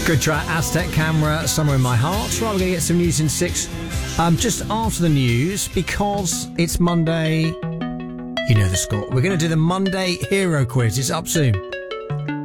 Good track, Aztec Camera, Somewhere in My Heart. Right, we're going to get some news in 6. Just after the news, because it's Monday, you know the score. We're going to do the Monday Hero Quiz. It's up soon.